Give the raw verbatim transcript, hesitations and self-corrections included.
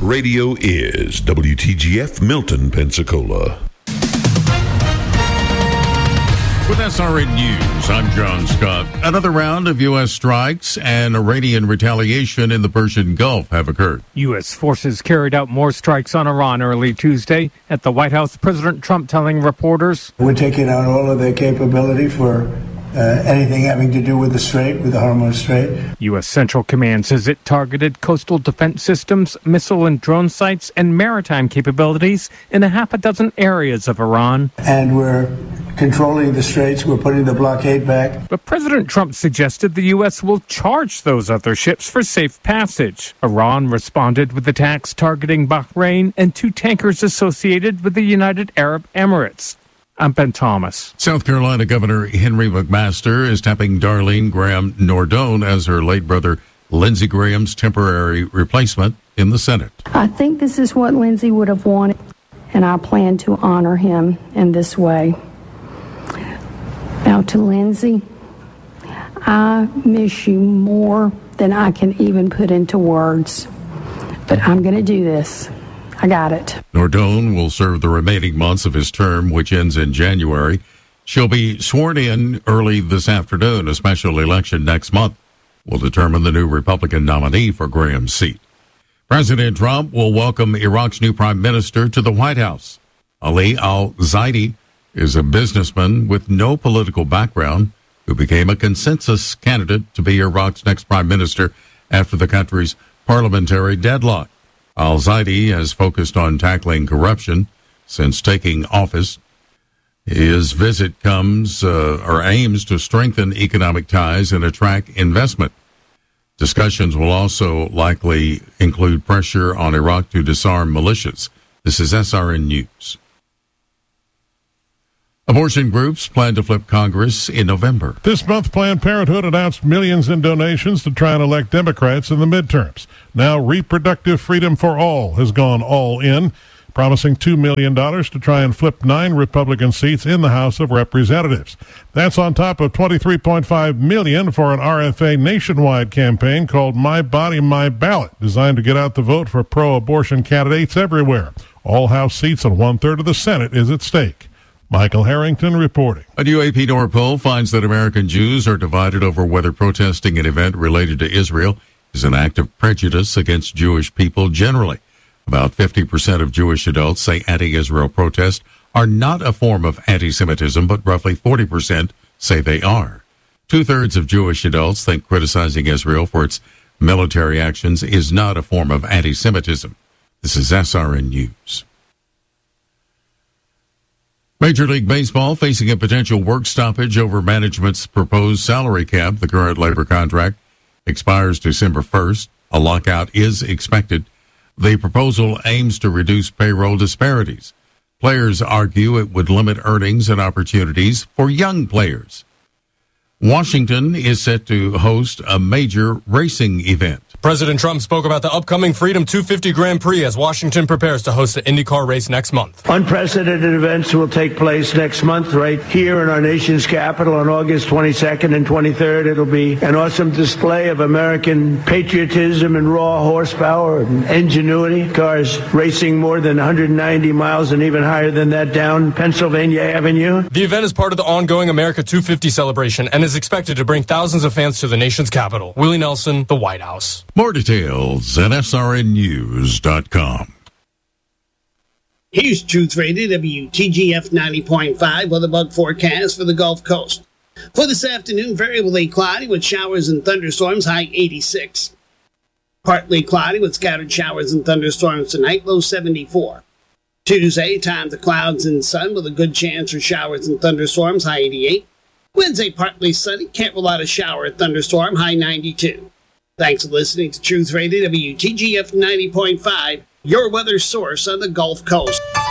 Radio is W T G F Milton, Pensacola. With S R N News, I'm John Scott. Another round of U S strikes and Iranian retaliation in the Persian Gulf have occurred. U S forces carried out more strikes on Iran early Tuesday. At the White House, President Trump telling reporters, "We're taking out all of their capability for uh, anything having to do with the Strait, with the Hormuz Strait." U S Central Command says it targeted coastal defense systems, missile and drone sites, and maritime capabilities in a half a dozen areas of Iran. And we're controlling the straits. We're putting the blockade back. But President Trump suggested the U S will charge those other ships for safe passage. Iran responded with attacks targeting Bahrain and two tankers associated with the United Arab Emirates. I'm Ben Thomas. South Carolina Governor Henry McMaster is tapping Darlene Graham Nordone as her late brother Lindsey Graham's temporary replacement in the Senate. I think this is what Lindsey would have wanted, and I plan to honor him in this way. Now to Lindsey, I miss you more than I can even put into words, but I'm going to do this. I got it. Nordone will serve the remaining months of his term, which ends in January. She'll be sworn in early this afternoon. A special election next month will determine the new Republican nominee for Graham's seat. President Trump will welcome Iraq's new prime minister to the White House. Ali al-Zaidi is a businessman with no political background who became a consensus candidate to be Iraq's next prime minister after the country's parliamentary deadlock. Al-Zaidi has focused on tackling corruption since taking office. His visit comes uh, or aims to strengthen economic ties and attract investment. Discussions will also likely include pressure on Iraq to disarm militias. This is S R N News. Abortion groups plan to flip Congress in November. This month, Planned Parenthood announced millions in donations to try and elect Democrats in the midterms. Now, Reproductive Freedom for All has gone all in, promising two million dollars to try and flip nine Republican seats in the House of Representatives. That's on top of twenty-three point five million dollars for an R F A nationwide campaign called My Body, My Ballot, designed to get out the vote for pro-abortion candidates everywhere. All House seats and one-third of the Senate is at stake. Michael Harrington reporting. A new A P Nord poll finds that American Jews are divided over whether protesting an event related to Israel is an act of prejudice against Jewish people generally. About fifty percent of Jewish adults say anti-Israel protests are not a form of anti-Semitism, but roughly forty percent say they are. Two-thirds of Jewish adults think criticizing Israel for its military actions is not a form of anti-Semitism. This is S R N News. Major League Baseball facing a potential work stoppage over management's proposed salary cap. The current labor contract expires December first. A lockout is expected. The proposal aims to reduce payroll disparities. Players argue it would limit earnings and opportunities for young players. Washington is set to host a major racing event. President Trump spoke about the upcoming Freedom two fifty Grand Prix as Washington prepares to host the IndyCar race next month. Unprecedented events will take place next month right here in our nation's capital on August twenty-second and twenty-third. It'll be an awesome display of American patriotism and raw horsepower and ingenuity. Cars racing more than one hundred ninety miles and even higher than that down Pennsylvania Avenue. The event is part of the ongoing America two fifty celebration and is expected to bring thousands of fans to the nation's capital. Willie Nelson, the White House. More details at S R N news dot com. Here's Truth Radio W T G F ninety point five weather bug forecast for the Gulf Coast. For this afternoon, variably cloudy with showers and thunderstorms, high eighty-six. Partly cloudy with scattered showers and thunderstorms tonight, low seventy-four. Tuesday, time to clouds and sun with a good chance for showers and thunderstorms, high eighty-eight. Wednesday, partly sunny, can't rule out a shower or thunderstorm, high ninety-two. Thanks for listening to Truth Radio W T G F ninety point five, your weather source on the Gulf Coast.